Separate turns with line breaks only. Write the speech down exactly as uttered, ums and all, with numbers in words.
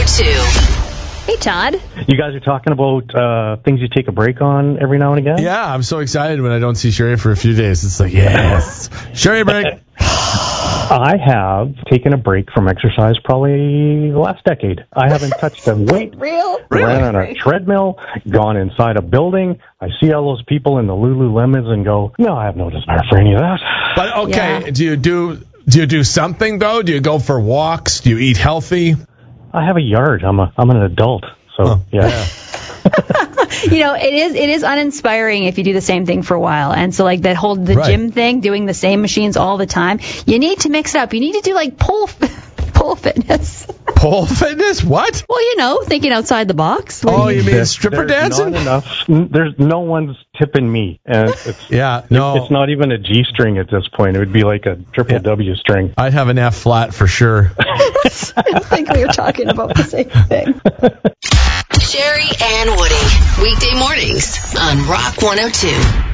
two.
Hey, Todd.
You guys are talking about uh, things you take a break on every now and again?
Yeah, I'm so excited when I don't see Sherry for a few days. It's like, yes. Sherry break.
I have taken a break from exercise probably the last decade. I haven't touched a weight.
Real?
Ran on a treadmill, gone inside a building. I see all those people in the Lululemons and go, no, I have no desire for any of that.
But, okay,
Yeah.
do you do do you do something, though? Do you go for walks? Do you eat healthy?
I have a yard. I'm a I'm an adult. So,
Oh,
yeah.
yeah.
You know, it is it is uninspiring if you do the same thing for a while. And so, like, that whole the
Right.
gym thing, doing the same machines all the time, you need to mix it up. You need to do, like, pole, pole fitness.
Pole fitness? What?
Well, you know, thinking outside the box.
Oh, you mean
There-
stripper
there's
dancing?
Not enough. There's no one's tipping me. And it's,
Yeah, no.
it's not even a G string at this point. It would be like a triple
Yeah.
W string.
I'd have an F flat for sure.
I think we were talking about the same thing.
Sherry and Woody. Weekday mornings on Rock one oh two.